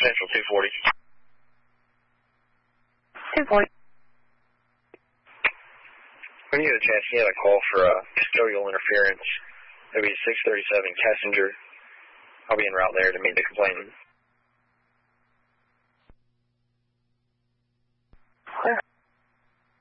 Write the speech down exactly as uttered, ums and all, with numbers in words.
Central two forty. two forty. When you get a chance, you had a call for uh, custodial interference. Maybe six thirty-seven Kessinger. I'll be en route there to meet the complainant.